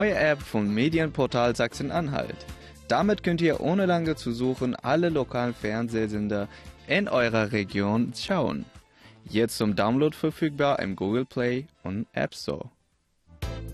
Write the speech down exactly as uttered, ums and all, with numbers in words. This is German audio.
euer App vom Medienportal Sachsen-Anhalt. Damit könnt ihr ohne lange zu suchen alle lokalen Fernsehsender in eurer Region schauen. Jetzt zum Download verfügbar im Google Play und App Store.